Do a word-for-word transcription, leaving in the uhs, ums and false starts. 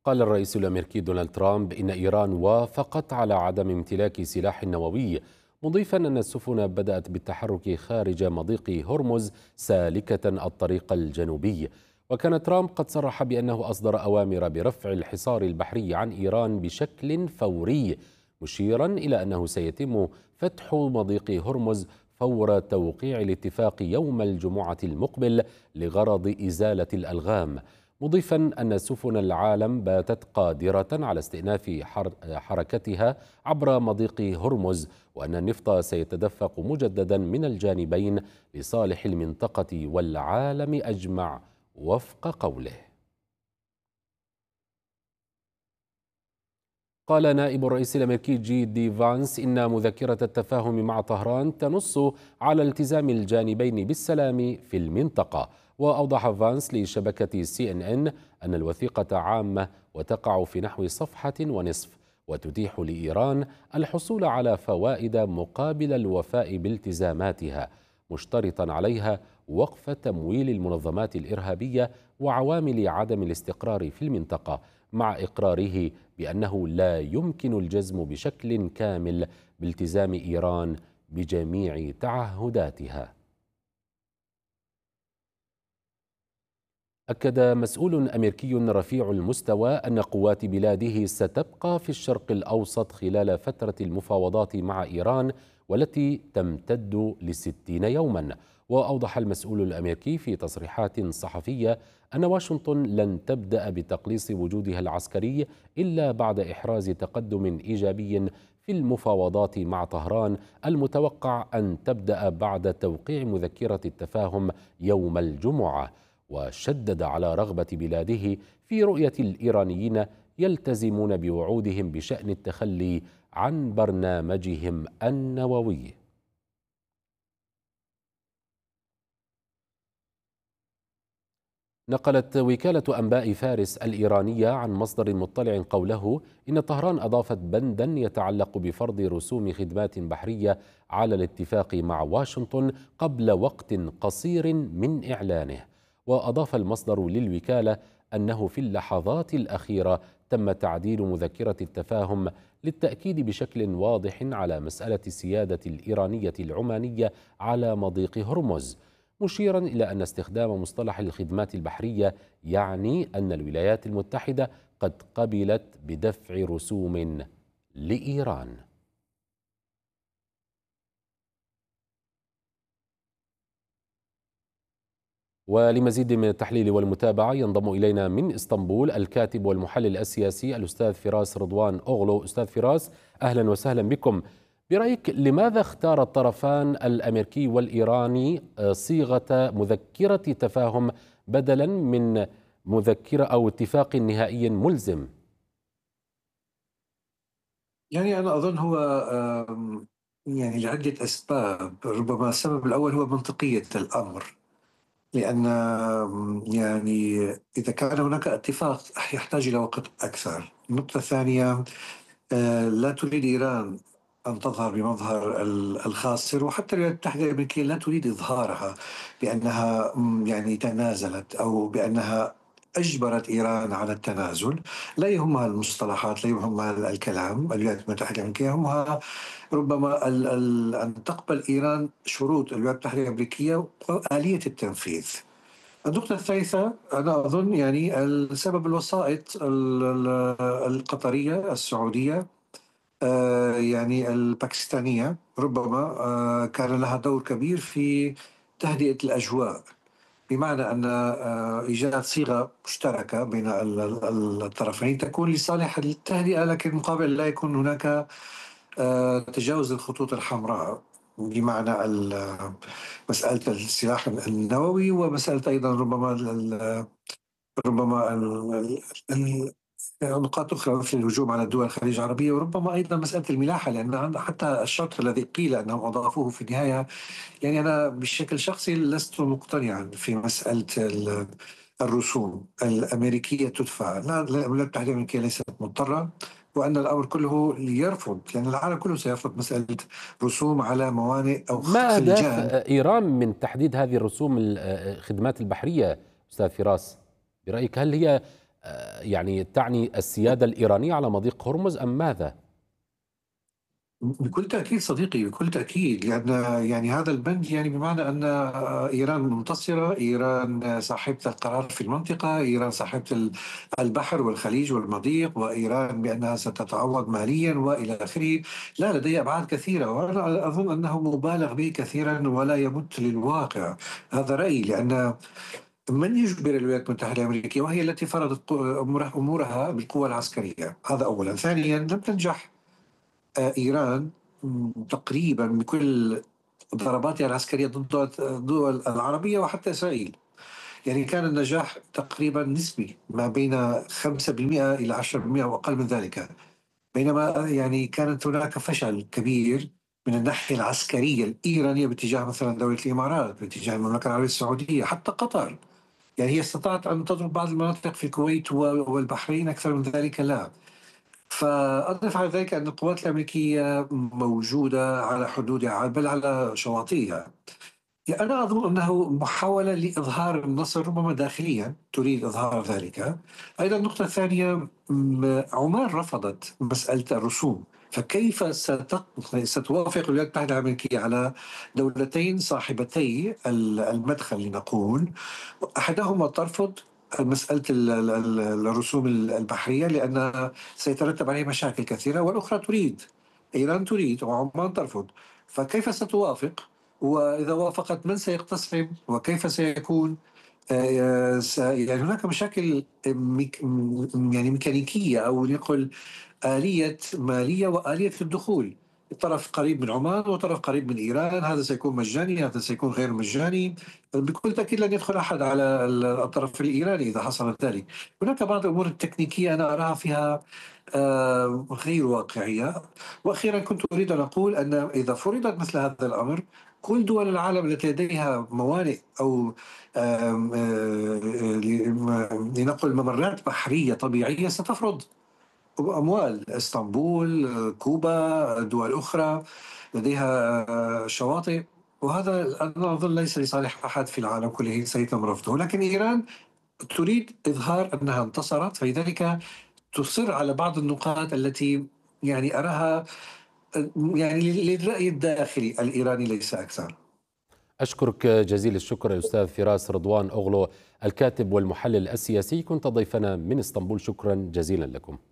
قال الرئيس الأمريكي دونالد ترامب إن إيران وافقت على عدم امتلاك سلاح نووي، مضيفا أن السفن بدأت بالتحرك خارج مضيق هرمز سالكة الطريق الجنوبي. وكان ترامب قد صرح بأنه أصدر أوامر برفع الحصار البحري عن إيران بشكل فوري، مشيرا إلى أنه سيتم فتح مضيق هرمز فور توقيع الاتفاق يوم الجمعة المقبل لغرض إزالة الألغام، مضيفا أن سفن العالم باتت قادرة على استئناف حركتها عبر مضيق هرمز، وأن النفط سيتدفق مجددا من الجانبين لصالح المنطقة والعالم أجمع وفق قوله. قال نائب الرئيس الأمريكي جي دي فانس إن مذكرة التفاهم مع طهران تنص على التزام الجانبين بالسلام في المنطقة. وأوضح فانس لشبكة سي إن إن أن الوثيقة عامة وتقع في نحو صفحة ونصف، وتتيح لإيران الحصول على فوائد مقابل الوفاء بالتزاماتها، مشترطا عليها وقف تمويل المنظمات الإرهابية وعوامل عدم الاستقرار في المنطقة، مع إقراره بأنه لا يمكن الجزم بشكل كامل بالتزام إيران بجميع تعهداتها. أكد مسؤول أمريكي رفيع المستوى أن قوات بلاده ستبقى في الشرق الأوسط خلال فترة المفاوضات مع إيران، والتي تمتد لستين يوما. وأوضح المسؤول الأمريكي في تصريحات صحفية أن واشنطن لن تبدأ بتقليص وجودها العسكري إلا بعد إحراز تقدم إيجابي في المفاوضات مع طهران، المتوقع أن تبدأ بعد توقيع مذكرة التفاهم يوم الجمعة. وشدد على رغبة بلاده في رؤية الإيرانيين يلتزمون بوعودهم بشأن التخلي عن برنامجهم النووي. نقلت وكالة أنباء فارس الإيرانية عن مصدر مطلع قوله إن طهران أضافت بندا يتعلق بفرض رسوم خدمات بحرية على الاتفاق مع واشنطن قبل وقت قصير من إعلانه. وأضاف المصدر للوكالة أنه في اللحظات الأخيرة تم تعديل مذكرة التفاهم للتأكيد بشكل واضح على مسألة السيادة الإيرانية العمانية على مضيق هرمز، مشيرا إلى أن استخدام مصطلح الخدمات البحرية يعني أن الولايات المتحدة قد قبلت بدفع رسوم لإيران. ولمزيد من التحليل والمتابعة ينضم إلينا من إسطنبول الكاتب والمحلل السياسي الأستاذ فراس رضوان أوغلو. أستاذ فراس، أهلا وسهلا بكم. برأيك لماذا اختار الطرفان الأمريكي والإيراني صيغة مذكرة تفاهم بدلا من مذكرة أو اتفاق نهائي ملزم؟ يعني أنا أظن هو يعني لعدة أسباب. ربما السبب الأول هو منطقية الأمر، لأن يعني إذا كان هناك اتفاق يحتاج إلى وقت أكثر. النقطة الثانية، لا تريد إيران أن تظهر بمظهر الخاسر، وحتى الولايات المتحدة الأمريكية لا تريد إظهارها بأنها يعني تنازلت أو بأنها أجبرت إيران على التنازل. لا يهمها المصطلحات، لا يهمها الكلام. الولايات المتحدة الأمريكية يهمها ربما ال ال أن تقبل إيران شروط الولايات المتحدة الأمريكية وآلية التنفيذ. النقطة الثالثة أنا أظن يعني السبب الوسائط القطرية السعودية آه يعني الباكستانية، ربما آه كان لها دور كبير في تهدئة الأجواء، بمعنى أن آه إيجاد صيغة مشتركة بين الطرفين تكون لصالح التهدئة، لكن مقابل لا يكون هناك آه تجاوز الخطوط الحمراء، بمعنى مسألة السلاح النووي، ومسألة أيضا ربما ربما نقاط أخرى مثل الهجوم على دول الخليج العربية، وربما أيضا مسألة الملاحة، لأن حتى الشرط الذي قيل أنهم أضافوه في النهاية، يعني أنا بشكل شخصي لست مقتنعا في مسألة الرسوم الأمريكية تدفع. لا، الولايات المتحدة الأمريكية ليست مضطرة، وأن الأمر كله يرفض، لأن العالم كله سيرفض مسألة رسوم على موانئ أو ما أهداف خلجان. إيران من تحديد هذه الرسوم الخدمات البحرية أستاذ فراس؟ برأيك هل هي يعني تعني السيادة الإيرانية على مضيق هرمز أم ماذا؟ بكل تأكيد صديقي، بكل تأكيد، لأن يعني هذا البند يعني بمعنى أن إيران منتصرة، إيران صاحبة القرار في المنطقة، إيران صاحبة البحر والخليج والمضيق، وإيران بأنها ستتعوض ماليا وإلى آخره. لا، لدي أبعاد كثيرة، وأنا أظن أنه مبالغ به كثيرا ولا يمت للواقع. هذا رأيي، لأن من يجبر الولايات المتحدة الأمريكية وهي التي فرضت أمورها أمورها بالقوة العسكرية؟ هذا أولا. ثانيا، لم تنجح آه، إيران م، تقريبا بكل ضرباتها العسكرية ضد الدول العربية وحتى إسرائيل. يعني كان النجاح تقريبا نسبي، ما بين خمسة بالمئة إلى عشرة بالمئة أو أقل من ذلك. بينما يعني كانت هناك فشل كبير من الناحية العسكرية الإيرانية باتجاه مثلا دولة الإمارات، باتجاه المملكة العربية السعودية، حتى قطر. يعني هي استطاعت أن تضرب بعض المناطق في الكويت والبحرين، أكثر من ذلك لا. فأضف على ذلك أن القوات الأمريكية موجودة على حدودها، بل على شواطئها. يعني أنا أظن أنه محاولة لإظهار النصر، ربما داخليا تريد إظهار ذلك. أيضا النقطة الثانية، م- عمان رفضت مسألة الرسوم، فكيف ستق... ستوافق الولايات المتحدة الأمريكية على دولتين صاحبتي ال- المدخل لنقول، أحدهما ترفض مسألة ال- ال- ال- الرسوم البحرية لأن سيترتب عليه مشاكل كثيرة، والأخرى تريد، إيران تريد وعمان ترفض. فكيف ستوافق؟ وإذا وافقت من سيقتسم وكيف سيكون؟ آه، س- يعني هناك مشاكل ميك يعني ميكانيكية، أو نقول آلية مالية وآلية الدخول. طرف قريب من عمان وطرف قريب من إيران، هذا سيكون مجاني، هذا سيكون غير مجاني. بكل تأكيد لن يدخل أحد على الطرف الإيراني إذا حصل ذلك. هناك بعض الأمور التكنيكية أنا أراها فيها آه، غير واقعية. وأخيرا كنت أريد أن أقول أن إذا فرضت مثل هذا الأمر، كل دول العالم التي لديها موانئ أو آم، آه، آه، لنقل ممرات بحرية طبيعية ستفرض أموال. اسطنبول، آه، كوبا، دول أخرى لديها آه، شواطئ. وهذا أنا أظن ليس لصالح أحد في العالم كله، سيتم رفضه. لكن إيران تريد إظهار أنها انتصرت، فلذلك تصر على بعض النقاط التي يعني أراها آه، يعني للرأي الداخلي الإيراني ليس أكثر. أشكرك جزيل الشكر الأستاذ فراس رضوان أغلو، الكاتب والمحلل السياسي، كنت ضيفنا من اسطنبول. شكرا جزيلا لكم.